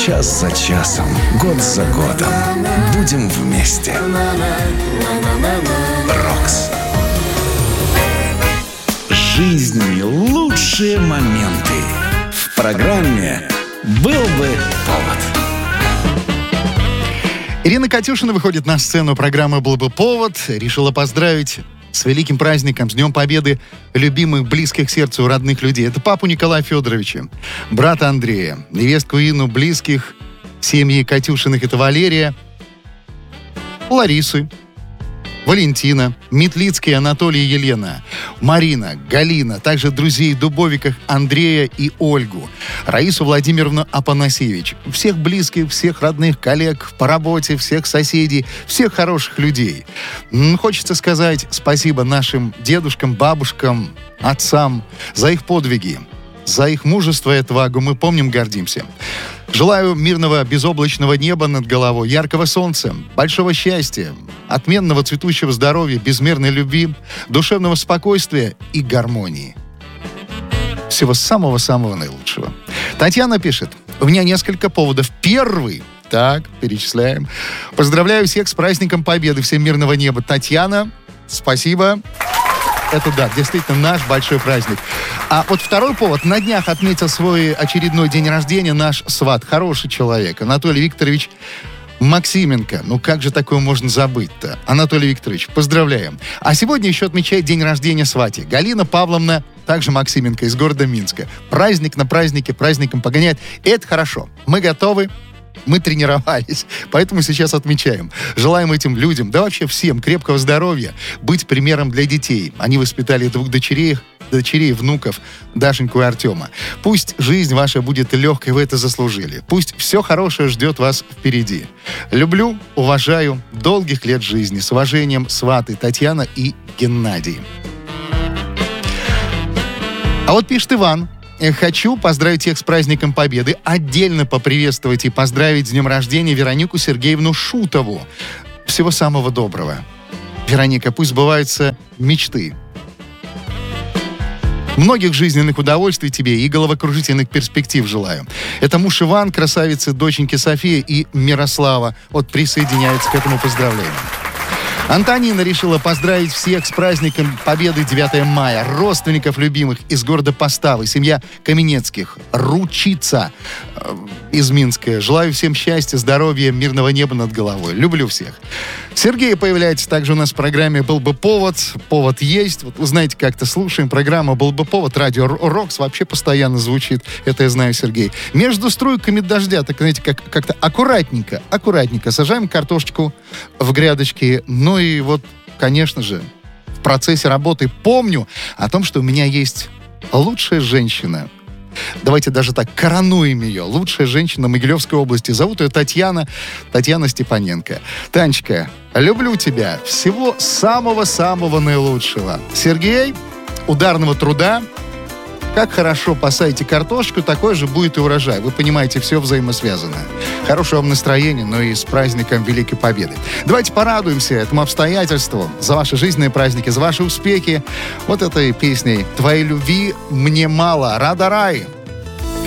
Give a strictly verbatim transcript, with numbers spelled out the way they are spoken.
Час за часом, год за годом. Будем вместе. Рокс. Жизнь — лучшие моменты. В программе «Был бы повод». Ирина Катюшина выходит на сцену программы «Был бы повод». Решила поздравить с великим праздником, с Днем Победы любимых, близких сердцу, родных людей. Это папу Николая Федоровича, брата Андрея, невестку Инну, близких семьи Катюшиных. Это Валерия, Ларисы, Валентина, Метлицкий, Анатолий и Елена, Марина, Галина, также друзей Дубовиках Андрея и Ольгу, Раису Владимировну Апанасьевич, всех близких, всех родных, коллег по работе, всех соседей, всех хороших людей. Хочется сказать спасибо нашим дедушкам, бабушкам, отцам за их подвиги, за их мужество и отвагу. Мы помним, гордимся. Желаю мирного безоблачного неба над головой, яркого солнца, большого счастья, отменного цветущего здоровья, безмерной любви, душевного спокойствия и гармонии. Всего самого-самого наилучшего. Татьяна пишет: у меня несколько поводов. Первый. Так, перечисляем. Поздравляю всех с праздником Победы, всем мирного неба. Татьяна, спасибо. Это, да, действительно наш большой праздник. А вот второй повод. На днях отметил свой очередной день рождения наш сват. Хороший человек. Анатолий Викторович Максименко. Ну как же такое можно забыть-то? Анатолий Викторович, поздравляем. А сегодня еще отмечает день рождения свати. Галина Павловна, также Максименко, из города Минска. Праздник на празднике, праздником погоняет. И это хорошо. Мы готовы. Мы тренировались, поэтому сейчас отмечаем. Желаем этим людям, да вообще всем, крепкого здоровья, быть примером для детей. Они воспитали двух дочерей, дочерей, внуков, Дашеньку и Артема. Пусть жизнь ваша будет легкой, вы это заслужили. Пусть все хорошее ждет вас впереди. Люблю, уважаю, долгих лет жизни. С уважением, сваты Татьяна и Геннадий. А вот пишет Иван. Хочу поздравить всех с праздником Победы, отдельно поприветствовать и поздравить с днем рождения Веронику Сергеевну Шутову. Всего самого доброго. Вероника, пусть сбываются мечты. Многих жизненных удовольствий тебе и головокружительных перспектив желаю. Это муж Иван, красавицы, доченьки София и Мирослава. Вот присоединяются к этому поздравлению. Антонина решила поздравить всех с праздником Победы девятого мая. Родственников любимых из города Поставы. Семья Каменецких. Ручица э, из Минска. Желаю всем счастья, здоровья, мирного неба над головой. Люблю всех. Сергей появляется также у нас в программе «Был бы повод». Повод есть. Вот вы знаете, как-то слушаем программу «Был бы повод». Радио «Рокс» вообще постоянно звучит. Это я знаю, Сергей. Между струйками дождя, так, знаете, как, как-то аккуратненько, аккуратненько сажаем картошечку в грядочки. Ну и вот, конечно же, в процессе работы помню о том, что у меня есть лучшая женщина. Давайте даже так, коронуем ее. Лучшая женщина Могилевской области. Зовут ее Татьяна, Татьяна Степаненко. Танечка, люблю тебя. Всего самого-самого наилучшего. Сергей, ударного труда. Как хорошо посадите картошку, такой же будет и урожай. Вы понимаете, все взаимосвязано. Хорошего вам настроения, но и с праздником Великой Победы. Давайте порадуемся этому обстоятельству за ваши жизненные праздники, за ваши успехи. Вот этой песней «Твоей любви мне мало». Рада рай.